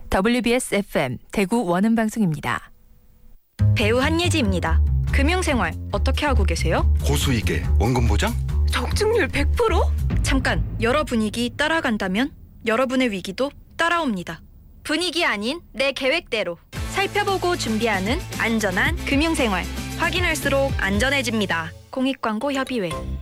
WBS FM 대구 원음방송입니다. 배우 한예지입니다. 금융생활 어떻게 하고 계세요? 고수익에 원금 보장? 적중률 100%? 잠깐, 여러 분위기 따라간다면 여러분의 위기도 따라옵니다. 분위기 아닌 내 계획대로 살펴보고 준비하는 안전한 금융생활. 확인할수록 안전해집니다. 공익광고 협의회.